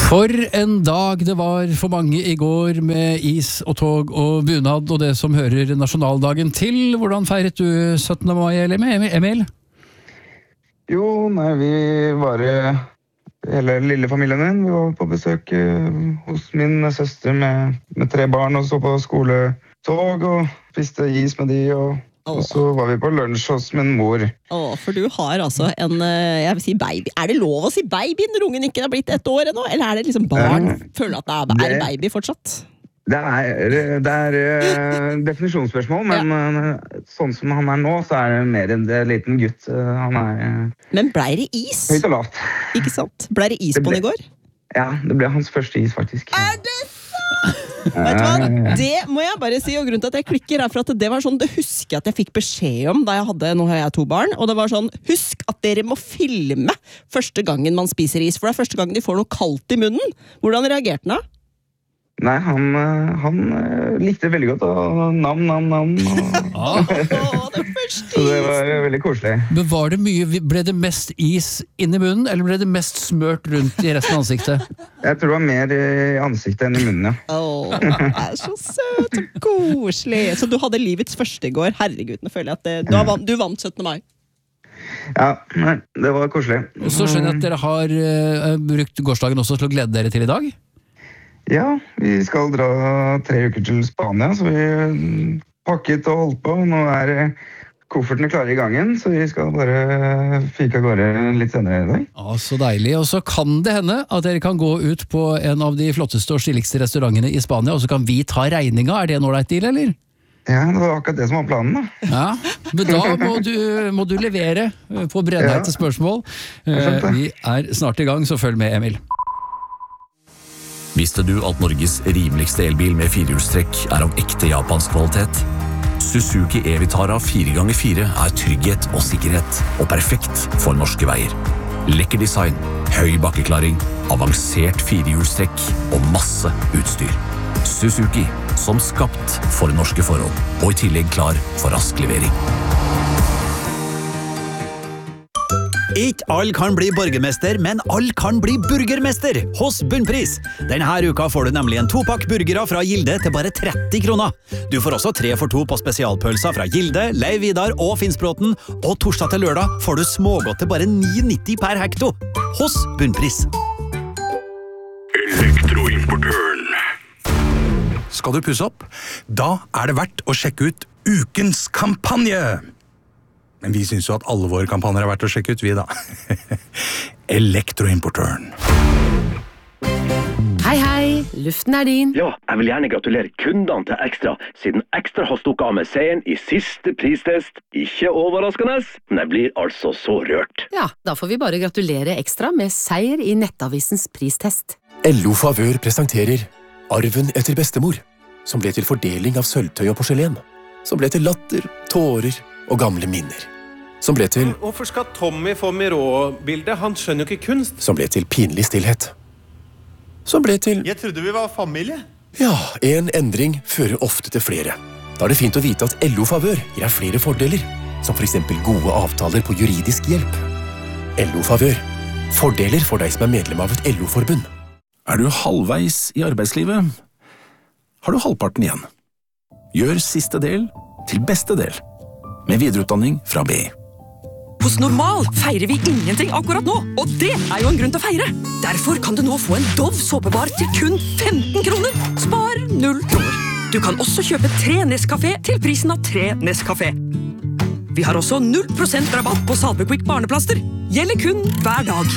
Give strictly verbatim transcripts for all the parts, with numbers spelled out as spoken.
For en dag det var for mange I går med is og tog og bunad og det som hører nasjonaldagen til. Hvordan feiret du syttende mai, Emil? Jo, nei, vi var hele lille familien min. Vi var på besøk hos min søster med, med tre barn og så på skoletog og spiste is med de og Og så var vi på lunsj hos min mor. Åh, for du har altså en, jeg vil si baby. Er det lov å si baby når ungen ikke har blitt ett år ennå? Eller er det liksom barn? Føler at det er baby fortsatt? Det er, det er definisjonsspørsmål, men ja. Sånn som han er nå, så er det mer enn en liten gutt. Han er Men ble det is? Høyt og lavt. Ikke sant? Ble det is på den I går? Ja, det ble hans første is faktisk. Er det sant? Vet du hva? Det må jeg bare si, og grunnen til at jeg klikker er for at det var sånn, det husker jeg at jeg fikk beskjed om da jeg hadde, nå har jeg to barn, og det var sånn, husk at dere må filme første gangen man spiser is, for det er første gangen de får noe kaldt I munnen. Hvordan reagerte den da? Nei, han, han likte det veldig godt, og nam, nam, nam. Og... Ah. Åh, det første is! Så det var veldig koselig. Men var det mye, ble det mest is inn I munnen, eller ble det mest smørt rundt I resten av ansiktet? Jeg tror det var mer I ansiktet enn I munnen, ja. Åh, det er så søt og koselig. Så du hadde livets første I går. Herregud, nå føler jeg at det, du, vant, du vant syttende mai. Ja, nei, det var koselig. Og så skjønner jeg at dere har uh, brukt gårsdagen også til å glede dere til I dag? Ja, vi skal dra tre uker til Spania, så vi pakket og holdt på. Nå er koffertene klare I gangen, så vi skal bare fike av gårde litt senere I dag. Ja, så deilig. Og så kan det hende at dere kan gå ut på en av de flotteste og stiligste restaurantene I Spania, og så kan vi ta regninga. Er det en ålreit deal, eller? Ja, det var akkurat det som var planen, da. Ja, men da må du, må du levere på brennheite spørsmål. Vi er snart I gang, så følg med, Emil. Visste du at Norges rimeligste elbil med firehjulstrekk er av ekte japansk kvalitet? Suzuki E-Vitara fire ganger fire er trygghet og sikkerhet, og perfekt for norske veier. Lekker design, høy bakkeklaring, avansert firehjulstrekk og masse utstyr. Suzuki, som skapt for norske forhold, og I tillegg klar for rask levering. Ikke alle kan bli borgermester, men alle kan bli burgermester hos Bunnpris. Denne uka får du nemlig en topakk burgere fra Gilde til bare tretti kroner. Du får også tre for to på spesialpølser fra Gilde, Leiv Vidar og Finnsbråten, og torsdag til lørdag får du smågodt til bare ni nitti per hekto hos Bunnpris. Elektroimportøren. Skal du pusse opp? Da er det verdt å sjekke ut ukens kampanje. Men vi synes jo at alle våre kampanjer er verdt å sjekke ut, vi da. Elektroimportøren. Hei, hei. Luften er din. Ja, jeg vil gjerne gratulere kundene til Ekstra, siden Ekstra har stukket av med seieren I siste pristest. Ikke overraskende, men jeg blir altså så rørt. Ja, da får vi bare gratulere Ekstra med seier I Nettavisens pristest. L O Favør presenterer Arven etter bestemor, som ble til fordeling av sølvtøy og porselen, som ble til latter, tårer og gamle minner. Som ble til... Hvorfor skal Tommy få Miró-bildet? Han skjønner jo ikke kunst. Som ble til pinlig stillhet. Som ble til... Jeg trodde vi var familie. Ja, en endring fører ofte til flere. Da er det fint å vite at L O Favør gir deg flere fordeler, som for eksempel gode avtaler på juridisk hjelp. L O Favør. Fordeler for deg som er medlem av et L O-forbund. Er du halvveis I arbeidslivet? Har du halvparten igjen? Gjør siste del til beste del. Med videreutdanning fra B I. Hos Normal feirer vi ingenting akkurat nå, og det er jo en grunn til å feire. Derfor kan du nå få en Dove såpebar til kun femten kroner. Spar null kroner. Du kan også kjøpe tre Nescafé til prisen av tre Nescafé. Vi har også null prosent rabatt på Salvequick barneplaster. Gjelder kun hver dag.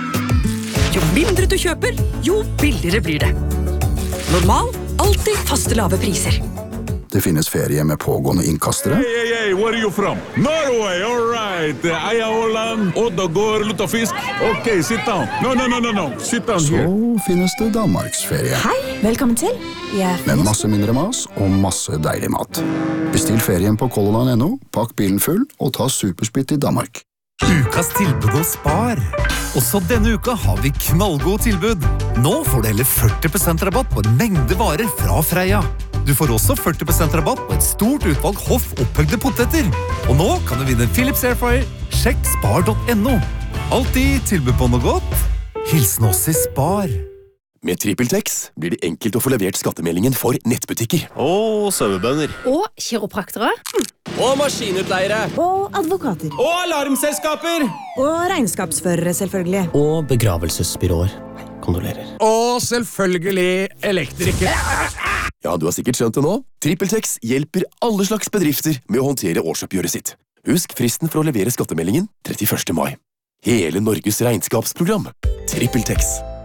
Jo mindre du kjøper, jo billigere blir det. Normal, alltid faste lave priser. Det finnes ferie med pågående innkastere. Hey, hey, hey, where are you from? Norway, all right. I am Holland, Oddagård, Lutefisk. Ok, sit down. No, no, no, no, no. Sit down Så here. Så finnes det Danmarksferie. Hei, velkommen til. Med masse mindre mas og masse deilig mat. Bestill ferien på Color Line punktum no, pakk bilen full og ta supersplitt I Danmark. Ukas tilbud og spar. Også denne uka har vi knallgod tilbud. Nå får du heller førti prosent rabatt på en mengde varer fra Freia. Du får også førti prosent rabatt på et stort utvalg hoff opphøgde poteter. Og nå kan du vinne Philips Airfryer. Sjekk spar punktum no. Altid tilbud på noe godt. Hilsen oss I Spar. Med TrippelTex blir det enkelt å få levert skattemeldingen for nettbutikker. Og sauebønder. Og kiropraktere. Og maskinutleiere. Og advokater. Og alarmselskaper. Og regnskapsførere, selvfølgelig. Og begravelsesbyråer. Kondolerer. Og selvfølgelig elektrikere. Ja, du har sikkert skjønt det nå. TrippelTex hjelper alle slags bedrifter med å håndtere årsoppgjøret sitt. Husk fristen for å levere skattemeldingen trettiførste mai. Hele Norges regnskapsprogram. TrippelTex.